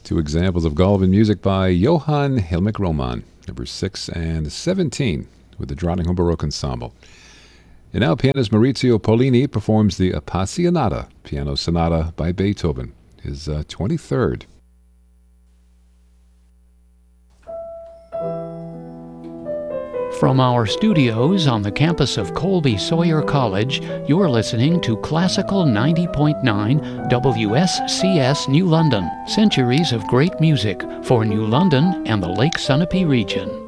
Two examples of Gullivan music by Johann Hilmik Roman, number 6 and 17, with the Dronningham Baroque Ensemble. And now pianist Maurizio Pollini performs the Appassionata piano sonata by Beethoven, his 23rd. From our studios on the campus of Colby Sawyer College, you're listening to Classical 90.9 WSCS New London, centuries of great music for New London and the Lake Sunapee region.